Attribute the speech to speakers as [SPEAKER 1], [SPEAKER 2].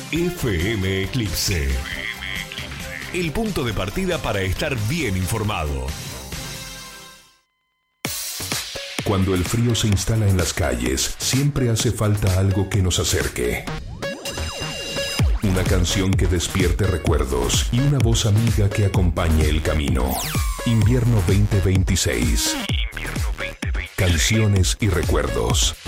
[SPEAKER 1] FM Eclipse. El punto de partida para estar bien informado. Cuando el frío se instala en las calles, siempre hace falta algo que nos acerque. Una canción que despierte recuerdos y una voz amiga que acompañe el camino. Invierno 2026. Canciones y recuerdos.